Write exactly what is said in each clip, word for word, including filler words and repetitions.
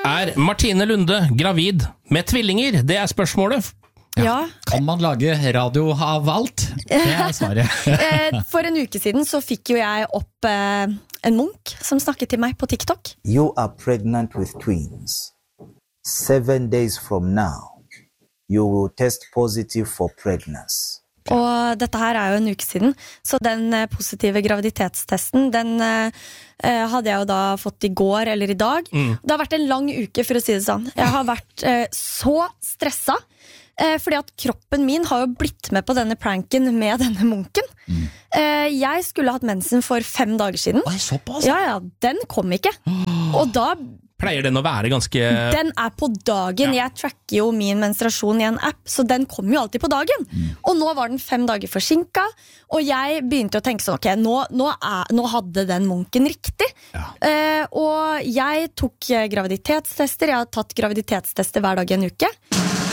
Er Martine Lunde gravid med tvillinger? Det er spørsmålet. Ja. Ja. Kan man lage radio av alt? Det er svaret. For en uke siden så fikk jo jeg opp eh, en munk som snakket til meg på TikTok. You are pregnant with twins. Seven days from now, you will test positive for pregnancy. Og dette her er jo en uke siden, så den eh, positive graviditetstesten, den eh, hadde jeg jo da fått i går eller i dag. Mm. Det har vært en lang uke, for å si det sånn. Jeg har vært eh, så stresset. Fordi at kroppen min har jo blitt med på denne pranken med denne munken. Mm. Jeg skulle hatt mensen for fem dager siden. Oi, såpass? Ja, ja, den kom ikke. Og da... Pleier den å være ganske... Den er på dagen. Ja. Jeg tracker jo min menstruasjon i en app, så den kommer jo alltid på dagen. Mm. Og nå var den fem dager forsinket, og jeg begynte å tenke sånn, ok, nå, nå, er, nå hadde den munken riktig. Ja. Uh, og jeg tok graviditetstester. Jeg har tatt graviditetstester hver dag i en uke.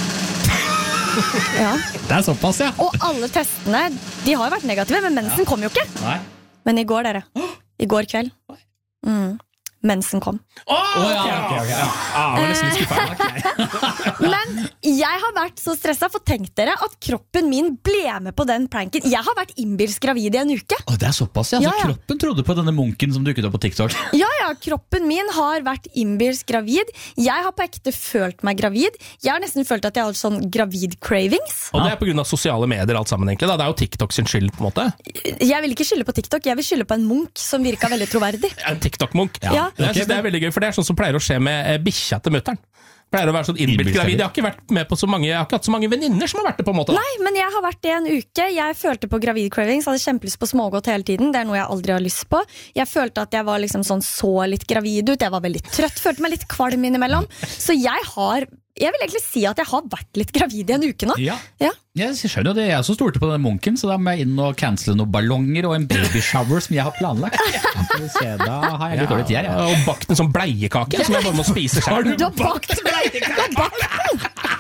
Ja. Det er såpass, ja. Og alle testene, de har jo vært negative, men mensen ja. kom jo ikke. Nei. Men i går, dere. I går kveld. Mm. Mensen kom. Åh, oh, okay, okay, okay. Ja, ah, var nesten litt skuffet. Okay. Men jeg har vært så stresset, for tenk dere at kroppen min ble med på den pranken. Jeg har vært innbils gravid i en uke. Oh, det er såpass, ja. Så ja, ja. Kroppen trodde på denne munken som dukket opp på TikTok. Ja, ja, kroppen min har vært innbils gravid. Jeg har på ekte følt meg gravid. Jeg har nesten følt at jeg har sånn gravid cravings. Og det er på grunn av sosiale medier alt sammen egentlig, da. Det er jo TikTok sin skyld på en måte. Jeg vil ikke skylde på TikTok, jeg vil skylde på en munk som virket veldig troverdig. En TikTok-munk? Ja. Ja. Jeg synes det er veldig gøy, for det er sånn som pleier å skje med bikkja til mutteren. Pleier å være sånn innbilt gravid. Jeg har ikke vært med på så mange, jeg har ikke hatt så mange venninner som har vært det på en måte. Nei, men jeg har vært det en uke. Jeg følte på gravid cravings, hadde kjempelyst på smågodt hele tiden. Det er noe jeg aldri har lyst på. Jeg følte at jeg var liksom sånn så litt gravid ut. Jeg var veldig trøtt, følte meg litt kvalm innimellom. Så jeg har, jeg vil egentlig si at jeg har vært litt gravid i en uke nå. Ja, ja. Jeg skjønner jo det. Jeg er så stolte på den munken, så da må jeg inn og cancele noen ballonger og en babyshower som jeg har planlagt. Se, da har jeg litt dårlig tid her, ja. Og bakt en sånn bleiekake som jeg bare må spise selv. Du har bakt bleiekake?